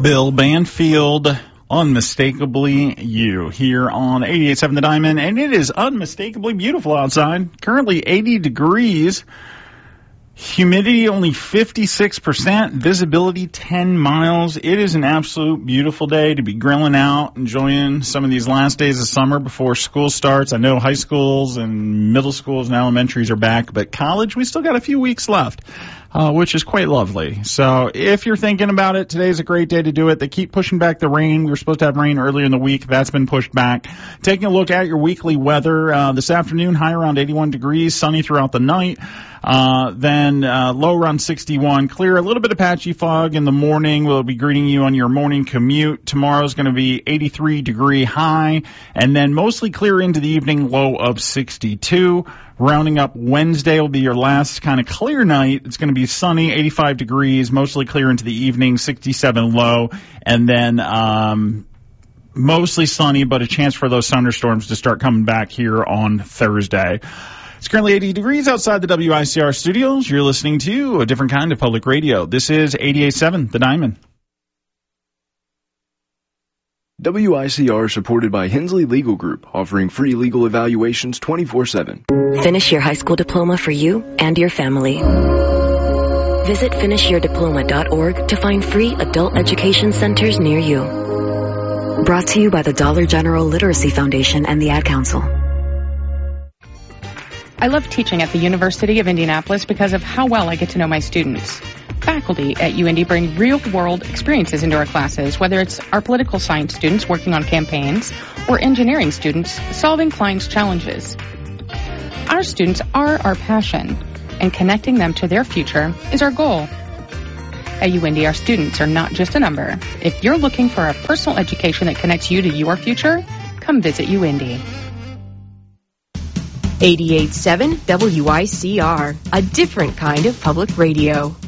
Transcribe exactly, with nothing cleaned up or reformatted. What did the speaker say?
Bill Banfield, Unmistakably You, here on eighty-eight point seven The Diamond, and it is unmistakably beautiful outside. Currently eighty degrees, humidity only fifty-six percent, visibility ten miles. It is an absolute beautiful day to be grilling out, enjoying some of these last days of summer before school starts. I know high schools and middle schools and elementaries are back, but college, we still got a few weeks left. Uh, which is quite lovely. So if you're thinking about it, today's a great day to do it. They keep pushing back the rain. We were supposed to have rain earlier in the week. That's been pushed back. Taking a look at your weekly weather, uh, this afternoon, high around eighty-one degrees, sunny throughout the night. Uh, then, uh, low around sixty-one, clear, a little bit of patchy fog in the morning. We'll be greeting you on your morning commute. Tomorrow's going to be eighty-three degree high, and then mostly clear into the evening, low of sixty-two. Rounding up Wednesday will be your last kind of clear night. It's going to be sunny, eighty-five degrees, mostly clear into the evening, sixty-seven low, and then, um, mostly sunny, but a chance for those thunderstorms to start coming back here on Thursday. It's currently eighty degrees outside the W I C R studios. You're listening to a different kind of public radio. This is eighty-eight point seven The Diamond. W I C R supported by Hensley Legal Group, offering free legal evaluations twenty-four seven. Finish your high school diploma for you and your family. Visit finish your diploma dot org to find free adult education centers near you. Brought to you by the Dollar General Literacy Foundation and the Ad Council. I love teaching at the University of Indianapolis because of how well I get to know my students. Faculty at U Indy bring real-world experiences into our classes, whether it's our political science students working on campaigns or engineering students solving clients' challenges. Our students are our passion, and connecting them to their future is our goal. At U Indy, our students are not just a number. If you're looking for a personal education that connects you to your future, come visit U Indy. eighty-eight point seven W I C R, a different kind of public radio.